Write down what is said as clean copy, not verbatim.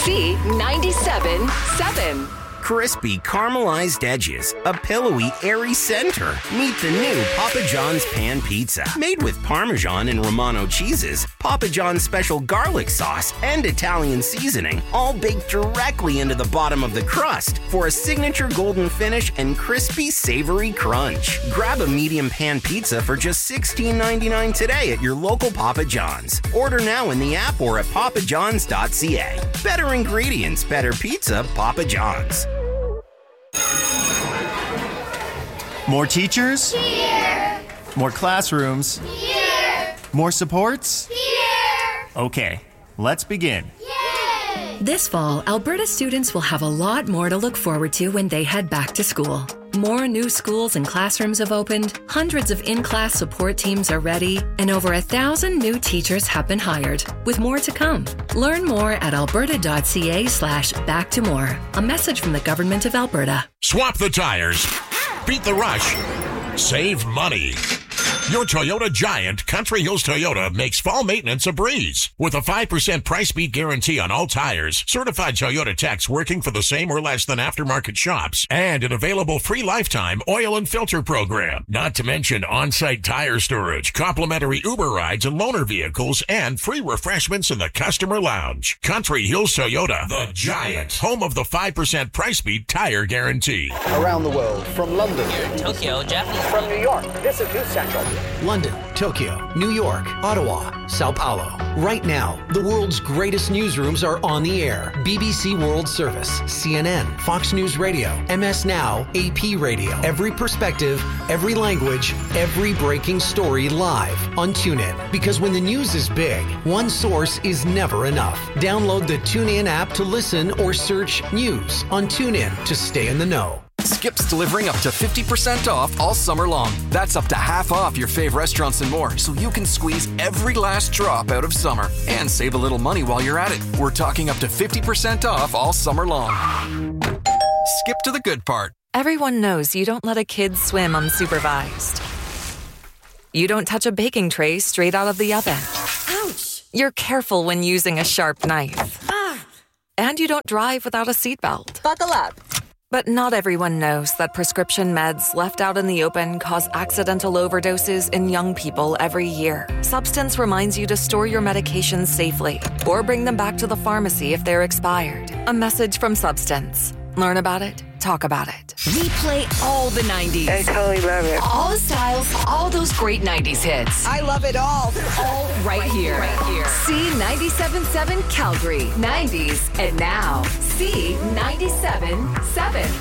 C97.7. Crispy caramelized edges, a pillowy, airy center. Meet the new Papa John's Pan Pizza. Made with Parmesan and Romano cheeses, Papa John's special garlic sauce, and Italian seasoning, all baked directly into the bottom of the crust for a signature golden finish and crispy, savory crunch. Grab a medium pan pizza for just $16.99 today at your local Papa John's. Order now in the app or at papajohns.ca. Better ingredients, better pizza, Papa John's. More teachers? Here! More classrooms? Here! More supports? Here! Okay, let's begin. Yay! This fall, Alberta students will have a lot more to look forward to when they head back to school. More new schools and classrooms have opened, hundreds of in-class support teams are ready, and over 1,000 new teachers have been hired, with more to come. Learn more at alberta.ca/back-to-more. A message from the Government of Alberta. Swap the tires. Beat the rush. Save money. Your Toyota Giant, Country Hills Toyota, makes fall maintenance a breeze. With a 5% price beat guarantee on all tires, certified Toyota techs working for the same or less than aftermarket shops, and an available free lifetime oil and filter program. Not to mention on-site tire storage, complimentary Uber rides and loaner vehicles, and free refreshments in the customer lounge. Country Hills Toyota, the Giant, home of the 5% price beat tire guarantee. Around the world, from London, Tokyo, Japanese. From New York, this is News Central. London, Tokyo, New York, Ottawa, Sao Paulo. Right now, the world's greatest newsrooms are on the air. BBC World Service, CNN, Fox News Radio, MS Now, AP Radio. Every perspective, every language, every breaking story live on TuneIn. Because when the news is big, one source is never enough. Download the TuneIn app to listen or search news on TuneIn to stay in the know. Skip's delivering up to 50% off all summer long. That's up to half off your fave restaurants and more, so you can squeeze every last drop out of summer and save a little money while you're at it. We're talking up to 50% off all summer long. Skip to the good part. Everyone knows you don't let a kid swim unsupervised. You don't touch a baking tray straight out of the oven. Ouch! You're careful when using a sharp knife. And you don't drive without a seatbelt. Buckle up. But not everyone knows that prescription meds left out in the open cause accidental overdoses in young people every year. Substance reminds you to store your medications safely or bring them back to the pharmacy if they're expired. A message from Substance. Learn about it. Talk about it. We play all the 90s. I totally love it. All the styles, all those great 90s hits. I love it all. All right here. C97.7 Calgary. 90s and now. C97.7.